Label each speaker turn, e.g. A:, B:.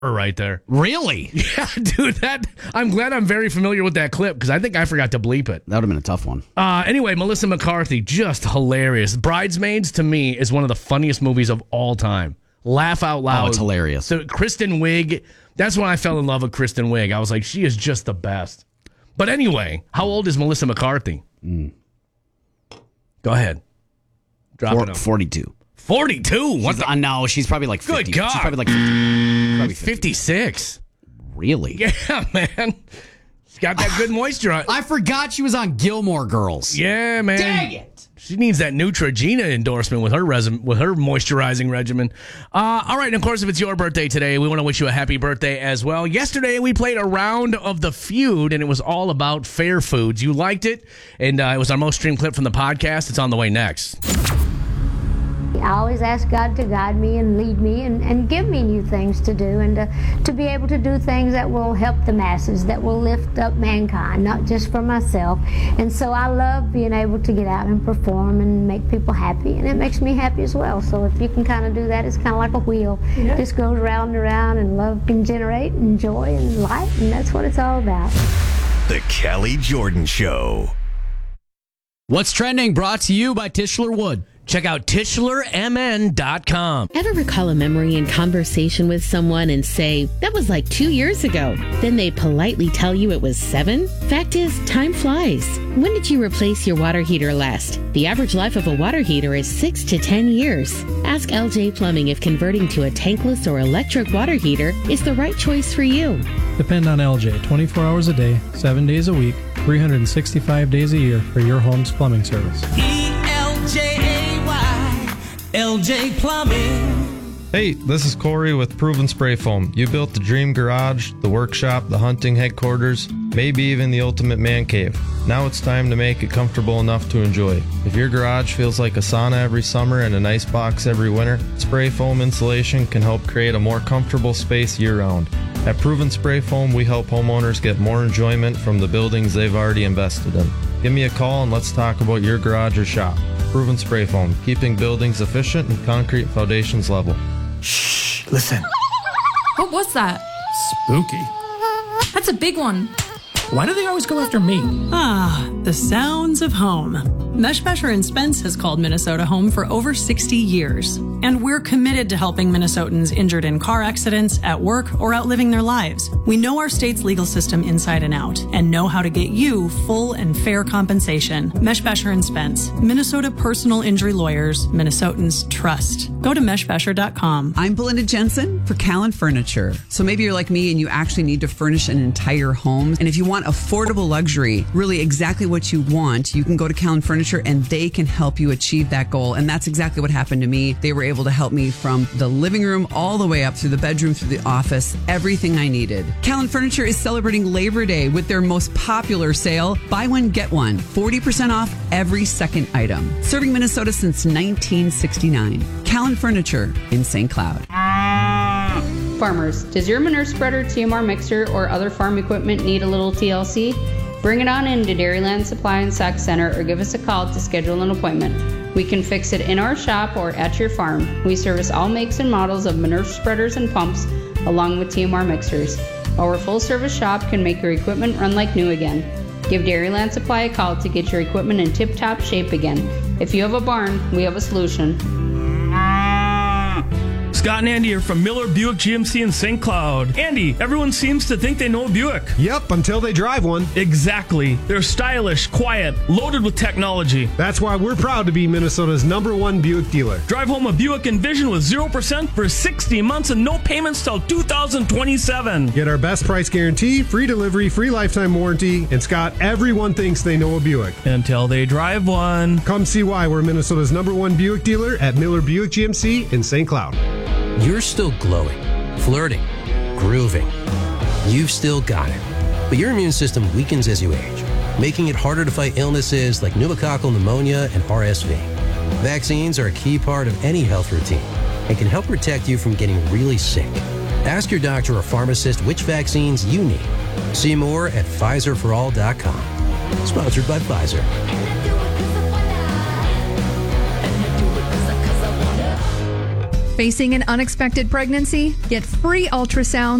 A: right there.
B: Really?
A: Yeah, dude, I'm glad I'm very familiar with that clip because I think I forgot to bleep it.
B: That would have been a tough one.
A: Anyway, Melissa McCarthy, just hilarious. Bridesmaids, to me, is one of the funniest movies of all time. Laugh out loud.
B: Oh, it's hilarious.
A: So Kristen Wiig, that's when I fell in love with Kristen Wiig. I was like, she is just the best. But anyway, how old is Melissa McCarthy? Go ahead. Drop it up.
B: 42.
A: 42? What the?
B: No, she's probably like 50.
A: Good God.
B: She's probably like 50. Probably
A: 56.
B: Really?
A: Yeah, man. She's got that good moisture on.
B: I forgot she was on Gilmore Girls.
A: Yeah, man.
B: Dang it.
A: She needs that Neutrogena endorsement with her moisturizing regimen. All right, and of course, if it's your birthday today, we want to wish you a happy birthday as well. Yesterday, we played a round of The Feud, and it was all about fair foods. You liked it, and it was our most streamed clip from the podcast. It's on the way next.
C: I always ask God to guide me and lead me and give me new things to do and to be able to do things that will help the masses, that will lift up mankind, not just for myself. And so I love being able to get out and perform and make people happy, and it makes me happy as well. So if you can kind of do that, it's kind of like a wheel. Yeah. It just goes round and around, and love can generate and joy and light, and that's what it's all about.
D: The Kelly Jordan Show.
B: What's trending? Brought to you by Tischler Wood.
A: Check out TischlerMN.com.
E: Ever recall a memory in conversation with someone and say, that was like 2 years ago? Then they politely tell you it was 7? Fact is, time flies. When did you replace your water heater last? The average life of a water heater is 6 to 10 years. Ask LJ Plumbing if converting to a tankless or electric water heater is the right choice for you.
F: Depend on LJ 24 hours a day, 7 days a week, 365 days a year for your home's plumbing service.
G: LJ Plumbing.
H: Hey, this is Corey with Proven Spray Foam. You built the dream garage, the workshop, the hunting headquarters, maybe even the ultimate man cave. Now it's time to make it comfortable enough to enjoy. If your garage feels like a sauna every summer and an ice box every winter, Spray Foam insulation can help create a more comfortable space year-round. At Proven Spray Foam, we help homeowners get more enjoyment from the buildings they've already invested in. Give me a call and let's talk about your garage or shop. Proven Spray Foam, keeping buildings efficient and concrete foundations level.
G: Shh, listen.
I: What was that?
G: Spooky.
I: That's a big one.
G: Why do they always go after me?
J: The sounds of home. Meshbesher & Spence has called Minnesota home for over 60 years. And we're committed to helping Minnesotans injured in car accidents, at work, or out living their lives. We know our state's legal system inside and out and know how to get you full and fair compensation. Meshbesher & Spence, Minnesota personal injury lawyers Minnesotans trust. Go to meshbesher.com.
K: I'm Belinda Jensen for Callan Furniture. So maybe you're like me and you actually need to furnish an entire home. And if you want affordable luxury, really exactly what you want, you can go to Callan Furniture and they can help you achieve that goal. And that's exactly what happened to me. They were able to help me from the living room all the way up through the bedroom, through the office, everything I needed. Callan Furniture is celebrating Labor Day with their most popular sale, buy one, get one, 40% off every second item. Serving Minnesota since 1969. Callan Furniture in St. Cloud.
L: Farmers, does your manure spreader, TMR mixer, or other farm equipment need a little TLC? Bring it on in to Dairyland Supply and Sac Center or give us a call to schedule an appointment. We can fix it in our shop or at your farm. We service all makes and models of manure spreaders and pumps along with TMR mixers. Our full-service shop can make your equipment run like new again. Give Dairyland Supply a call to get your equipment in tip-top shape again. If you have a barn, we have a solution.
M: Scott and Andy are from Miller Buick GMC in St. Cloud. Andy, everyone seems to think they know a Buick.
N: Yep, until they drive one.
M: Exactly. They're stylish, quiet, loaded with technology.
N: That's why we're proud to be Minnesota's #1 Buick dealer.
M: Drive home a Buick Envision with 0% for 60 months and no payments till 2027.
N: Get our best price guarantee, free delivery, free lifetime warranty, and Scott, everyone thinks they know a Buick.
M: Until they drive one.
N: Come see why we're Minnesota's #1 Buick dealer at Miller Buick GMC in St. Cloud.
O: You're still glowing, flirting, grooving. You've still got it. But your immune system weakens as you age, making it harder to fight illnesses like pneumococcal pneumonia and RSV. Vaccines are a key part of any health routine and can help protect you from getting really sick. Ask your doctor or pharmacist which vaccines you need. See more at PfizerForAll.com. Sponsored by Pfizer.
P: Facing an unexpected pregnancy? Get free ultrasound